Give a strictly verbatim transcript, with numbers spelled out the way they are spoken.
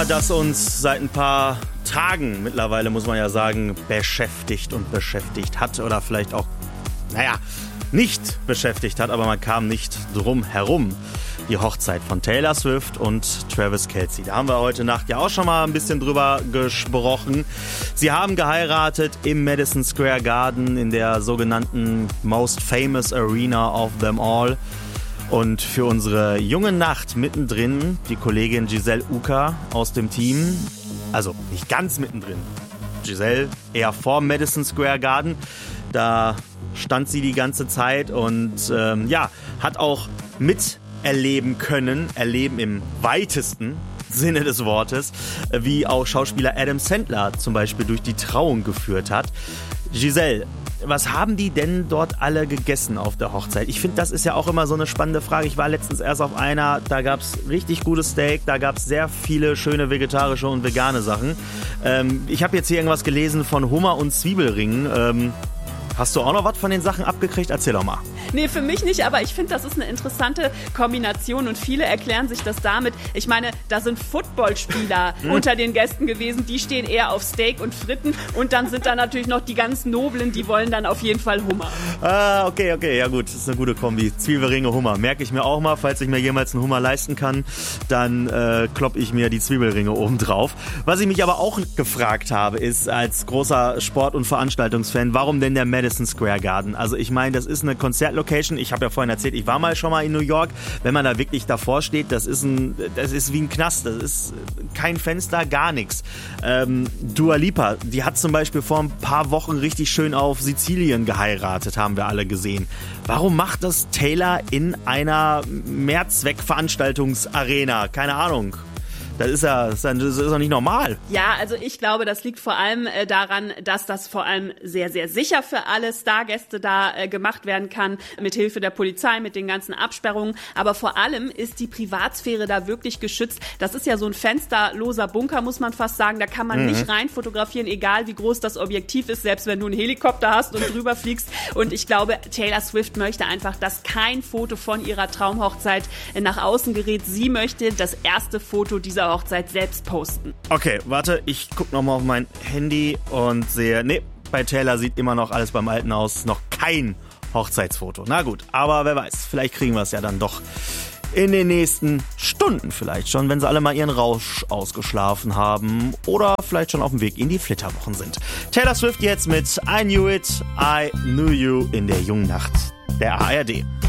Thema, das uns seit ein paar Tagen mittlerweile, muss man ja sagen, beschäftigt und beschäftigt hat oder vielleicht auch, naja, nicht beschäftigt hat, aber man kam nicht drum herum. Die Hochzeit von Taylor Swift und Travis Kelce. Da haben wir heute Nacht ja auch schon mal ein bisschen drüber gesprochen. Sie haben geheiratet im Madison Square Garden in der sogenannten Most Famous Arena of them all. Und für unsere junge Nacht mittendrin die Kollegin Giselle Uka aus dem Team, also nicht ganz mittendrin, Giselle eher vor Madison Square Garden, da stand sie die ganze Zeit und ähm, ja, hat auch miterleben können, erleben im weitesten Sinne des Wortes, wie auch Schauspieler Adam Sandler zum Beispiel durch die Trauung geführt hat. Giselle, was haben die denn dort alle gegessen auf der Hochzeit? Ich finde, das ist ja auch immer so eine spannende Frage. Ich war letztens erst auf einer, da gab es richtig gutes Steak, da gab es sehr viele schöne vegetarische und vegane Sachen. Ähm, ich habe jetzt hier irgendwas gelesen von Hummer und Zwiebelringen. Ähm, Hast du auch noch was von den Sachen abgekriegt? Erzähl doch mal. Nee, für mich nicht, aber ich finde, das ist eine interessante Kombination und viele erklären sich das damit. Ich meine, da sind Footballspieler hm. unter den Gästen gewesen, die stehen eher auf Steak und Fritten und dann sind da natürlich noch die ganz Noblen, die wollen dann auf jeden Fall Hummer. Ah, okay, okay, ja gut, das ist eine gute Kombi. Zwiebelringe, Hummer, merke ich mir auch mal, falls ich mir jemals einen Hummer leisten kann, dann äh, klopp ich mir die Zwiebelringe oben drauf. Was ich mich aber auch gefragt habe, ist als großer Sport- und Veranstaltungsfan, warum denn der Madison Square Garden? Also ich meine, das ist eine Konzertlocation. Ich habe ja vorhin erzählt, ich war mal schon mal in New York. Wenn man da wirklich davor steht, das ist ein, das ist wie ein Knast. Das ist kein Fenster, gar nichts. Ähm, Dua Lipa, die hat zum Beispiel vor ein paar Wochen richtig schön auf Sizilien geheiratet, haben wir alle gesehen. Warum macht das Taylor in einer Mehrzweckveranstaltungsarena? Keine Ahnung. Das ist ja, das ist doch nicht normal. Ja, also ich glaube, das liegt vor allem äh, daran, dass das vor allem sehr, sehr sicher für alle Stargäste da äh, gemacht werden kann, mit Hilfe der Polizei, mit den ganzen Absperrungen. Aber vor allem ist die Privatsphäre da wirklich geschützt. Das ist ja so ein fensterloser Bunker, muss man fast sagen. Da kann man mhm. nicht rein fotografieren, egal wie groß das Objektiv ist, selbst wenn du einen Helikopter hast und drüber fliegst. Und ich glaube, Taylor Swift möchte einfach, dass kein Foto von ihrer Traumhochzeit äh, nach außen gerät. Sie möchte das erste Foto dieser Hochzeit selbst posten. Okay, warte, ich guck nochmal auf mein Handy und sehe, nee, bei Taylor sieht immer noch alles beim Alten aus, noch kein Hochzeitsfoto. Na gut, aber wer weiß, vielleicht kriegen wir es ja dann doch in den nächsten Stunden vielleicht schon, wenn sie alle mal ihren Rausch ausgeschlafen haben oder vielleicht schon auf dem Weg in die Flitterwochen sind. Taylor Swift jetzt mit I Knew It, I Knew You in der jungen Nacht der A R D.